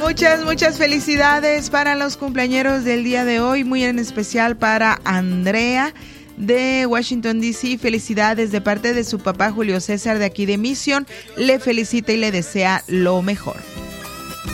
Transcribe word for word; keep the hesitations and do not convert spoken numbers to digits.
Muchas, muchas felicidades para los cumpleañeros del día de hoy, muy en especial para Andrea de Washington, D C Felicidades de parte de su papá Julio César de aquí de Mission. Le felicita y le desea lo mejor.